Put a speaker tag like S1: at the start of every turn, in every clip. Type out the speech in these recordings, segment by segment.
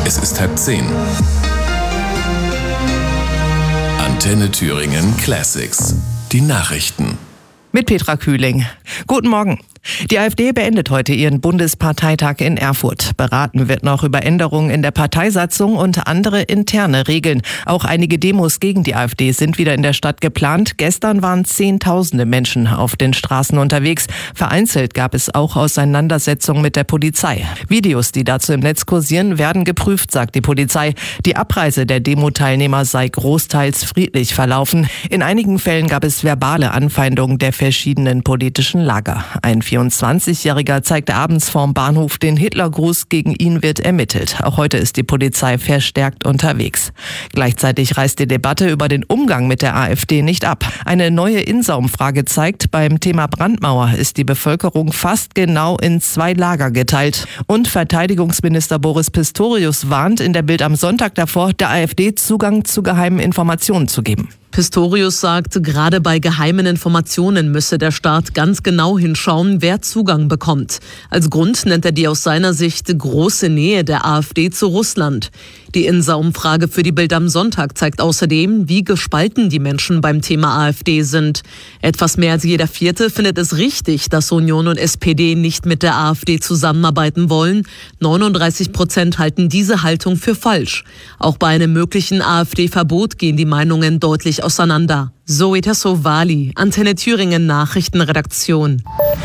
S1: Es ist 9:30. Antenne Thüringen Classics. Die Nachrichten.
S2: Mit Petra Kühling. Guten Morgen. Die AfD beendet heute ihren Bundesparteitag in Erfurt. Beraten wird noch über Änderungen in der Parteisatzung und andere interne Regeln. Auch einige Demos gegen die AfD sind wieder in der Stadt geplant. Gestern waren Zehntausende Menschen auf den Straßen unterwegs. Vereinzelt gab es auch Auseinandersetzungen mit der Polizei. Videos, die dazu im Netz kursieren, werden geprüft, sagt die Polizei. Die Abreise der Demo-Teilnehmer sei großteils friedlich verlaufen. In einigen Fällen gab es verbale Anfeindungen der verschiedenen politischen Lager. Ein 24-Jähriger zeigte abends vorm Bahnhof den Hitlergruß. Gegen ihn wird ermittelt. Auch heute ist die Polizei verstärkt unterwegs. Gleichzeitig reißt die Debatte über den Umgang mit der AfD nicht ab. Eine neue INSA-Umfrage zeigt, beim Thema Brandmauer ist die Bevölkerung fast genau in 2 Lager geteilt. Und Verteidigungsminister Boris Pistorius warnt in der Bild am Sonntag davor, der AfD Zugang zu geheimen Informationen zu geben.
S3: Pistorius sagt, gerade bei geheimen Informationen müsse der Staat ganz genau hinschauen, wer Zugang bekommt. Als Grund nennt er die aus seiner Sicht große Nähe der AfD zu Russland. Die INSA-Umfrage für die Bild am Sonntag zeigt außerdem, wie gespalten die Menschen beim Thema AfD sind. Etwas mehr als jeder Vierte findet es richtig, dass Union und SPD nicht mit der AfD zusammenarbeiten wollen. 39% halten diese Haltung für falsch. Auch bei einem möglichen AfD-Verbot gehen die Meinungen deutlich auseinander. Zoe Tassovali, Antenne Thüringen Nachrichtenredaktion.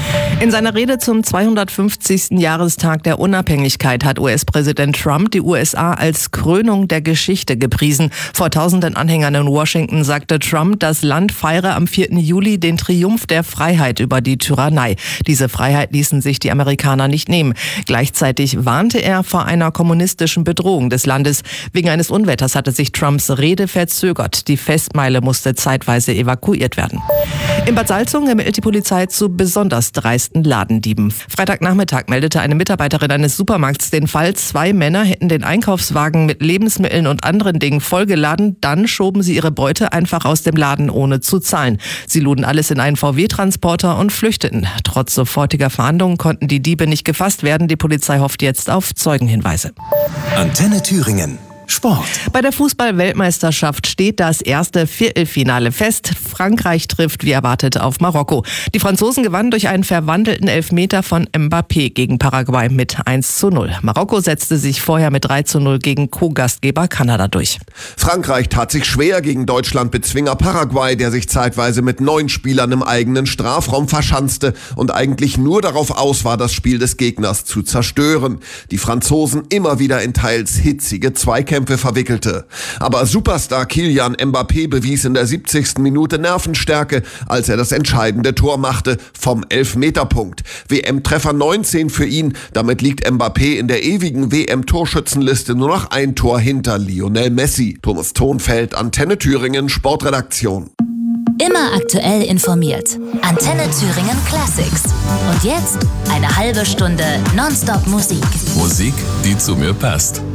S2: In seiner Rede zum 250. Jahrestag der Unabhängigkeit hat US-Präsident Trump die USA als Krönung der Geschichte gepriesen. Vor tausenden Anhängern in Washington sagte Trump, das Land feiere am 4. Juli den Triumph der Freiheit über die Tyrannei. Diese Freiheit ließen sich die Amerikaner nicht nehmen. Gleichzeitig warnte er vor einer kommunistischen Bedrohung des Landes. Wegen eines Unwetters hatte sich Trumps Rede verzögert. Die Festmeile musste zeitweise evakuiert werden. In Bad Salzungen ermittelt die Polizei zu besonders dreisten Ladendieben. Freitagnachmittag meldete eine Mitarbeiterin eines Supermarkts den Fall, 2 Männer hätten den Einkaufswagen mit Lebensmitteln und anderen Dingen vollgeladen. Dann schoben sie ihre Beute einfach aus dem Laden, ohne zu zahlen. Sie luden alles in einen VW-Transporter und flüchteten. Trotz sofortiger Fahndungen konnten die Diebe nicht gefasst werden. Die Polizei hofft jetzt auf Zeugenhinweise.
S1: Antenne Thüringen. Sport.
S2: Bei der Fußball-Weltmeisterschaft steht das erste Viertelfinale fest. Frankreich trifft wie erwartet auf Marokko. Die Franzosen gewannen durch einen verwandelten Elfmeter von Mbappé gegen Paraguay mit 1:0. Marokko setzte sich vorher mit 3:0 gegen Co-Gastgeber Kanada durch.
S4: Frankreich tat sich schwer gegen Deutschland-Bezwinger Paraguay, der sich zeitweise mit 9 Spielern im eigenen Strafraum verschanzte und eigentlich nur darauf aus war, das Spiel des Gegners zu zerstören. Die Franzosen immer wieder in teils hitzige Zweikämpfe verwickelte. Aber Superstar Kylian Mbappé bewies in der 70. Minute Nervenstärke, als er das entscheidende Tor machte vom Elfmeterpunkt. WM-Treffer 19 für ihn. Damit liegt Mbappé in der ewigen WM-Torschützenliste nur noch ein Tor hinter Lionel Messi. Thomas Thonfeld, Antenne Thüringen, Sportredaktion.
S5: Immer aktuell informiert. Antenne Thüringen Classics. Und jetzt eine halbe Stunde Nonstop Musik.
S1: Musik, die zu mir passt.